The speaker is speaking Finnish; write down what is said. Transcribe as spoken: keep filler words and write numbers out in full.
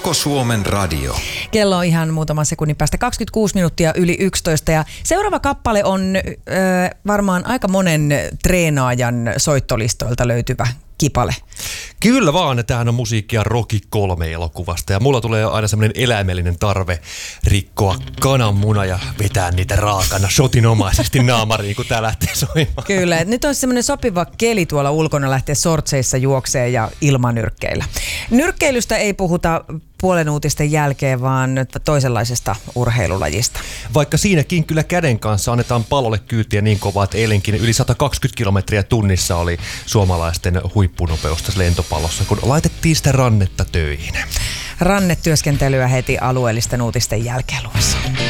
Koko Suomen radio. Kello on ihan muutaman sekunnin päästä kaksikymmentäkuusi minuuttia yli yksitoista ja seuraava kappale on ö, varmaan aika monen treenaajan soittolistoilta löytyvä kipale. Kyllä vaan, tämähän on musiikkia Rocky kolme elokuvasta ja mulla tulee aina semmoinen eläimellinen tarve rikkoa kananmuna ja vetää niitä raakana shotinomaisesti naamariin, kun tää lähtee soimaan. Kyllä, nyt on semmoinen sopiva keli tuolla ulkona lähteä sortseissa juokseen ja ilmanyrkkeillä. Nyrkkeilystä ei puhuta puolen uutisten jälkeen, vaan toisenlaisesta urheilulajista. Vaikka siinäkin kyllä käden kanssa annetaan pallolle kyytiä niin kovaa, että eilenkin yli sata kaksikymmentä kilometriä tunnissa oli suomalaisten huippunopeus tässä lentopallossa, kun laitettiin sitä rannetta töihin. Rannetyöskentelyä heti alueellisten uutisten jälkeen luvassa.